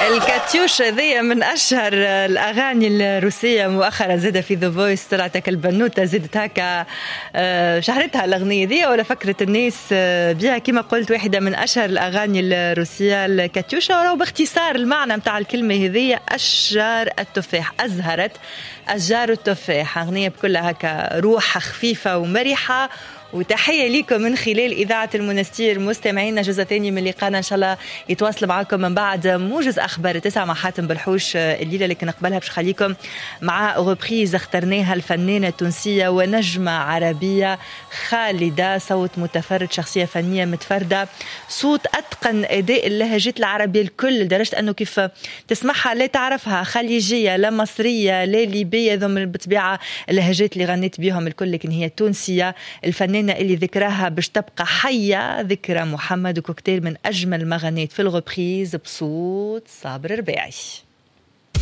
الكاتيوش هذيا من أشهر الأغاني الروسية مؤخرا، زادة في ذا فويس طلعت البنوتة زادت هكا شهرتها الأغنية دي ولا فكرة الناس بها. كما قلت واحدة من أشهر الأغاني الروسية الكاتيوشا، وراه باختصار المعنى متاع الكلمة هذيا أشجار التفاح. أزهرت أشجار التفاح، أغنية بكلها هكا روح خفيفة ومرحة. وتحية لكم من خلال إذاعة المنستير مستمعينا. جزء ثاني من لقانا إن شاء الله يتواصل معكم من بعد موجز أخبار 9 مع حاتم بالحوش الليلة، لكن قبلها باش خليكم مع غوبريز اخترناها الفنانة التونسية ونجمة عربية خالدة، صوت متفرد، شخصية فنية متفردة، صوت أتقن أداء اللهجات العربية الكل لدرجة أنه كيف تسمعها لا تعرفها خليجية لا مصرية لا ليبية، ذم بالطبيعة اللهجات اللي غنيت بيهم الكل، لكن هي تونسية. الفنانة اللي ذكراها باش تبقى حية ذكرى محمد، وكوكتيل من أجمل مغنيات في الغبريز بصوت صابر رباعي.